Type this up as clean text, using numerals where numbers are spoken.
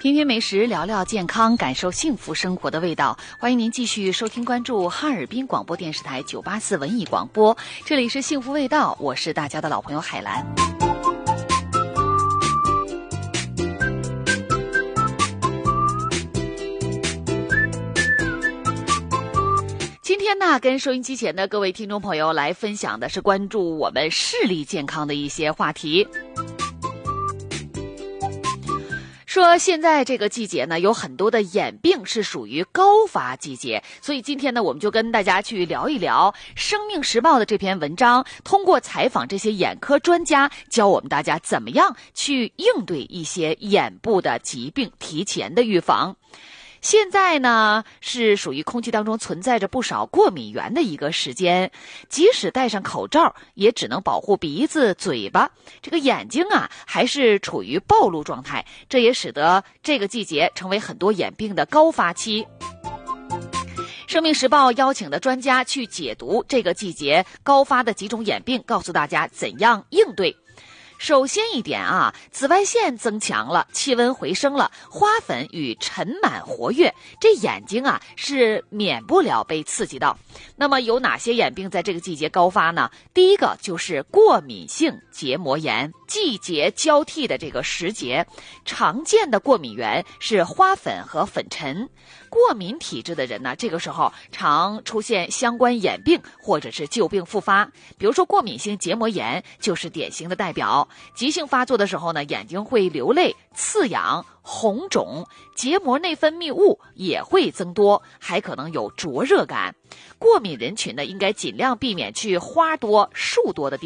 品品美食，聊聊健康，感受幸福生活的味道。欢迎您继续收听关注哈尔滨广播电视台984文艺广播，这里是幸福味道，我是大家的老朋友海兰。今天呢，跟收音机前的各位听众朋友来分享的是关注我们视力健康的一些话题。说现在这个季节呢，有很多的眼病是属于高发季节，所以今天呢，我们就跟大家去聊一聊《生命时报》的这篇文章，通过采访这些眼科专家，教我们大家怎么样去应对一些眼部的疾病，提前的预防。现在呢，是属于空气当中存在着不少过敏源的一个时间，即使戴上口罩，也只能保护鼻子、嘴巴，这个眼睛啊，还是处于暴露状态，这也使得这个季节成为很多眼病的高发期。生命时报邀请的专家去解读这个季节高发的几种眼病，告诉大家怎样应对。首先一点啊，紫外线增强了，气温回升了，花粉与尘螨活跃，这眼睛啊是免不了被刺激到。那么有哪些眼病在这个季节高发呢？第一个就是过敏性结膜炎。季节交替的这个时节，常见的过敏源是花粉和粉尘。过敏体质的人呢，这个时候常出现相关眼病或者是旧病复发，比如说过敏性结膜炎就是典型的代表。急性发作的时候呢，眼睛会流泪、刺痒、红肿，结膜内分泌物也会增多，还可能有灼热感。过敏人群呢，应该尽量避免去花多、树多的地方。